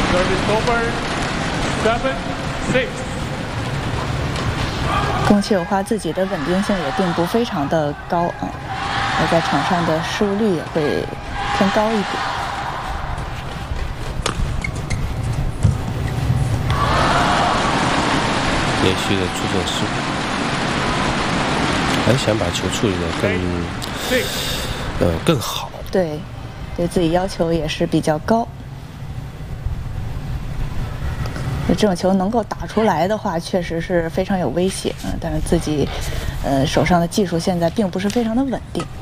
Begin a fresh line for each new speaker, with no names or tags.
宫崎友花自己的稳定性也并不非常的高啊，而在场上的失误率也会偏高一点。
连续的出手失误，还想把球处理得更好。
对，对自己要求也是比较高。这种球能够打出来的话，确实是非常有威胁但是自己手上的技术现在并不是非常的稳定。